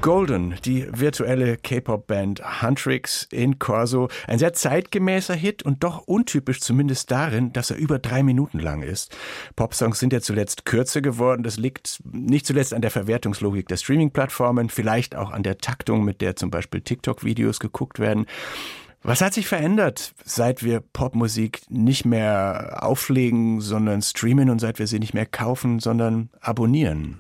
Golden, die virtuelle K-Pop-Band Huntrix in Corso. Ein sehr zeitgemäßer Hit und doch untypisch zumindest darin, dass er über 3 Minuten lang ist. Popsongs sind ja zuletzt kürzer geworden. Das liegt nicht zuletzt an der Verwertungslogik der Streaming-Plattformen, vielleicht auch an der Taktung, mit der zum Beispiel TikTok-Videos geguckt werden. Was hat sich verändert, seit wir Popmusik nicht mehr auflegen, sondern streamen und seit wir sie nicht mehr kaufen, sondern abonnieren?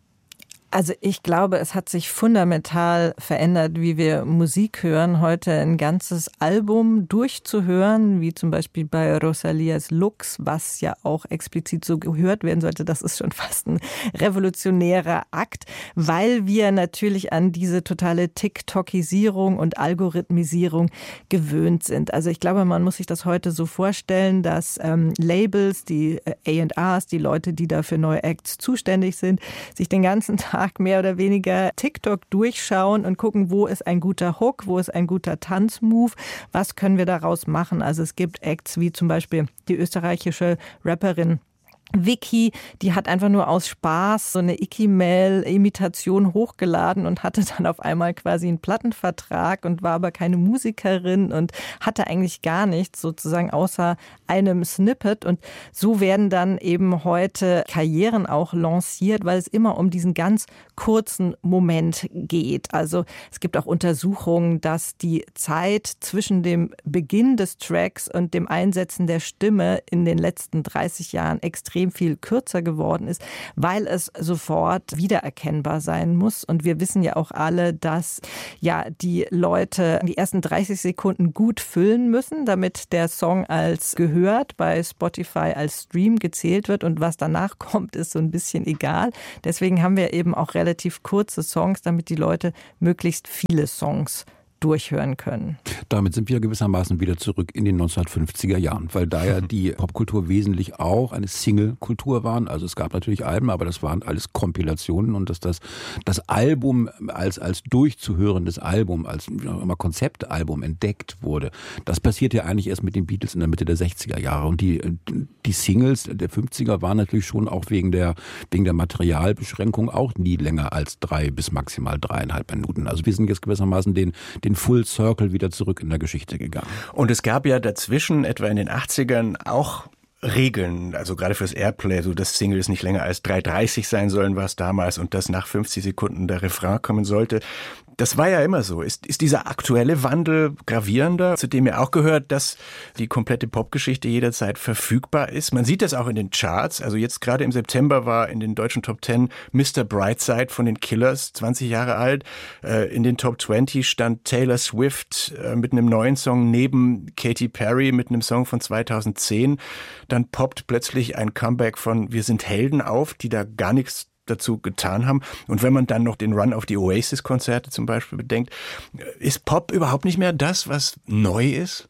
Also ich glaube, es hat sich fundamental verändert, wie wir Musik hören. Heute ein ganzes Album durchzuhören, wie zum Beispiel bei Rosalias Lux, was ja auch explizit so gehört werden sollte. Das ist schon fast ein revolutionärer Akt, weil wir natürlich an diese totale TikTokisierung und Algorithmisierung gewöhnt sind. Also ich glaube, man muss sich das heute so vorstellen, dass Labels, die A&Rs, die Leute, die da für neue Acts zuständig sind, sich den ganzen Tag mehr oder weniger TikTok durchschauen und gucken, wo ist ein guter Hook, wo ist ein guter Tanzmove, was können wir daraus machen. Also es gibt Acts wie zum Beispiel die österreichische Rapperin Vicky, die hat einfach nur aus Spaß so eine Icky-Mail-Imitation hochgeladen und hatte dann auf einmal quasi einen Plattenvertrag und war aber keine Musikerin und hatte eigentlich gar nichts sozusagen außer einem Snippet. Und so werden dann eben heute Karrieren auch lanciert, weil es immer um diesen ganz kurzen Moment geht. Also es gibt auch Untersuchungen, dass die Zeit zwischen dem Beginn des Tracks und dem Einsetzen der Stimme in den letzten 30 Jahren extrem viel kürzer geworden ist, weil es sofort wiedererkennbar sein muss. Und wir wissen ja auch alle, dass ja die Leute die ersten 30 Sekunden gut füllen müssen, damit der Song als gehört bei Spotify als Stream gezählt wird. Und was danach kommt, ist so ein bisschen egal. Deswegen haben wir eben auch relativ kurze Songs, damit die Leute möglichst viele Songs durchhören können. Damit sind wir gewissermaßen wieder zurück in den 1950er Jahren, weil da ja die Popkultur wesentlich auch eine Single-Kultur waren. Also es gab natürlich Alben, aber das waren alles Kompilationen und dass das Album als durchzuhörendes Album, als immer Konzeptalbum entdeckt wurde, das passiert ja eigentlich erst mit den Beatles in der Mitte der 60er Jahre. Und die Singles der 50er waren natürlich schon auch wegen der Materialbeschränkung auch nie länger als 3 bis maximal 3,5 Minuten. Also wir sind jetzt gewissermaßen den Full Circle wieder zurück in der Geschichte gegangen. Und es gab ja dazwischen, etwa in den 80ern, auch Regeln, also gerade fürs Airplay, so dass Singles nicht länger als 3,30 sein sollen, war es damals, und dass nach 50 Sekunden der Refrain kommen sollte. Das war ja immer so. Ist dieser aktuelle Wandel gravierender, zu dem ja auch gehört, dass die komplette Popgeschichte jederzeit verfügbar ist? Man sieht das auch in den Charts. Also jetzt gerade im September war in den deutschen Top 10 Mr. Brightside von den Killers, 20 Jahre alt. In den Top 20 stand Taylor Swift mit einem neuen Song neben Katy Perry mit einem Song von 2010. Dann poppt plötzlich ein Comeback von Wir sind Helden auf, die da gar nichts dazu getan haben. Und wenn man dann noch den Run auf die Oasis-Konzerte zum Beispiel bedenkt, ist Pop überhaupt nicht mehr das, was neu ist?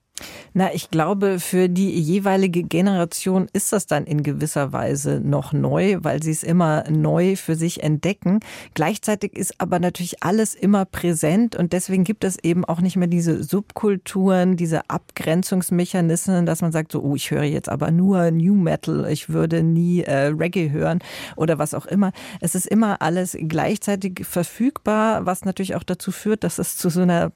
Na, ich glaube, für die jeweilige Generation ist das dann in gewisser Weise noch neu, weil sie es immer neu für sich entdecken. Gleichzeitig ist aber natürlich alles immer präsent und deswegen gibt es eben auch nicht mehr diese Subkulturen, diese Abgrenzungsmechanismen, dass man sagt so, oh, ich höre jetzt aber nur New Metal, ich würde nie Reggae hören oder was auch immer. Es ist immer alles gleichzeitig verfügbar, was natürlich auch dazu führt, dass es zu so einem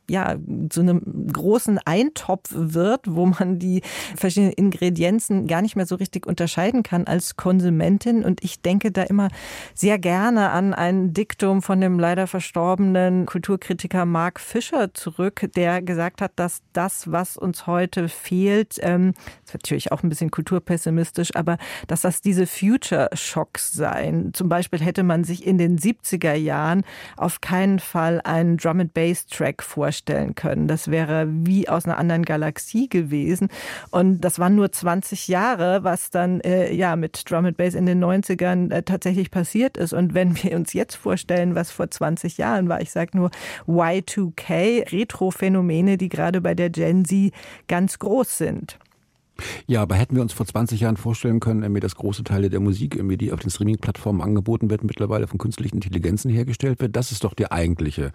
großen Eintopf wird, wo man die verschiedenen Ingredienzen gar nicht mehr so richtig unterscheiden kann als Konsumentin. Und ich denke da immer sehr gerne an ein Diktum von dem leider verstorbenen Kulturkritiker Mark Fisher zurück, der gesagt hat, dass das, was uns heute fehlt, das ist natürlich auch ein bisschen kulturpessimistisch, aber dass das diese Future-Shocks seien. Zum Beispiel hätte man sich in den 70er Jahren auf keinen Fall einen Drum-and-Bass-Track vorstellen können. Das wäre wie aus einer anderen Galaxie gewesen. Und das waren nur 20 Jahre, was dann mit Drum and Bass in den 90ern tatsächlich passiert ist. Und wenn wir uns jetzt vorstellen, was vor 20 Jahren war, ich sage nur Y2K, Retro-Phänomene, die gerade bei der Gen Z ganz groß sind. Ja, aber hätten wir uns vor 20 Jahren vorstellen können, dass große Teile der Musik, die auf den Streaming-Plattformen angeboten wird, mittlerweile von künstlichen Intelligenzen hergestellt wird? Das ist doch der eigentliche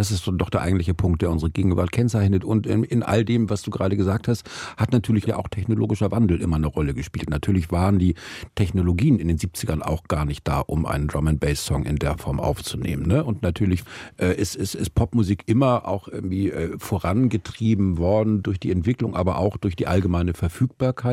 Punkt, der unsere Gegenwart kennzeichnet. Und in all dem, was du gerade gesagt hast, hat natürlich ja auch technologischer Wandel immer eine Rolle gespielt. Natürlich waren die Technologien in den 70ern auch gar nicht da, um einen Drum-and-Bass-Song in der Form aufzunehmen. Ne? Und natürlich ist Popmusik immer auch vorangetrieben worden durch die Entwicklung, aber auch durch die allgemeine Verfügbarkeit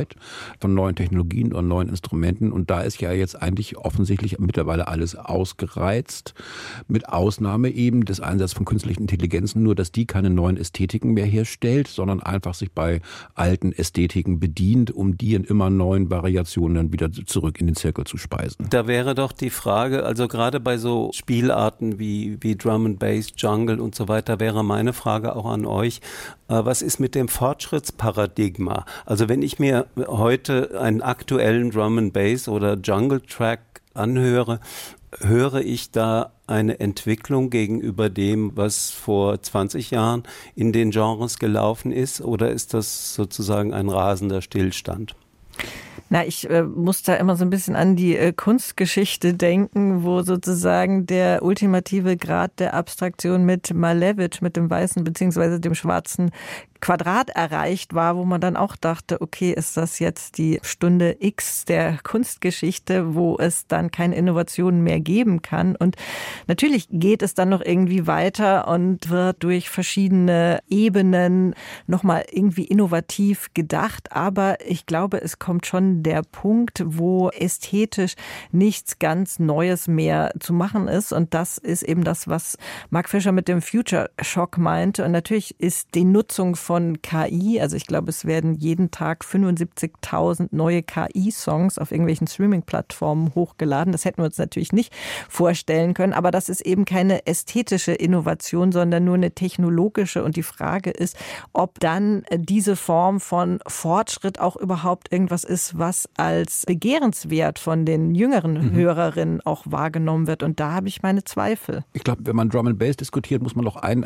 von neuen Technologien und neuen Instrumenten. Und da ist ja jetzt eigentlich offensichtlich mittlerweile alles ausgereizt, mit Ausnahme eben des Einsatzes von künstlichen Intelligenzen, nur dass die keine neuen Ästhetiken mehr herstellt, sondern einfach sich bei alten Ästhetiken bedient, um die in immer neuen Variationen dann wieder zurück in den Zirkel zu speisen. Da wäre doch die Frage, also gerade bei so Spielarten wie Drum and Bass, Jungle und so weiter, wäre meine Frage auch an euch, was ist mit dem Fortschrittsparadigma? Also wenn ich mir heute einen aktuellen Drum and Bass oder Jungle Track anhöre, höre ich da eine Entwicklung gegenüber dem, was vor 20 Jahren in den Genres gelaufen ist, oder ist das sozusagen ein rasender Stillstand? Na, ich muss da immer so ein bisschen an die Kunstgeschichte denken, wo sozusagen der ultimative Grad der Abstraktion mit Malevich, mit dem weißen bzw. dem schwarzen Quadrat erreicht war, wo man dann auch dachte, okay, ist das jetzt die Stunde X der Kunstgeschichte, wo es dann keine Innovationen mehr geben kann. Und natürlich geht es dann noch irgendwie weiter und wird durch verschiedene Ebenen nochmal irgendwie innovativ gedacht. Aber ich glaube, es kommt schon der Punkt, wo ästhetisch nichts ganz Neues mehr zu machen ist. Und das ist eben das, was Mark Fisher mit dem Future Shock meinte. Und natürlich ist die Nutzung von KI, also ich glaube, es werden jeden Tag 75.000 neue KI-Songs auf irgendwelchen Streaming-Plattformen hochgeladen. Das hätten wir uns natürlich nicht vorstellen können, aber das ist eben keine ästhetische Innovation, sondern nur eine technologische. Und die Frage ist, ob dann diese Form von Fortschritt auch überhaupt irgendwas ist, was als begehrenswert von den jüngeren Hörerinnen auch wahrgenommen wird. Und da habe ich meine Zweifel. Ich glaube, wenn man Drum and Bass diskutiert, muss man noch einen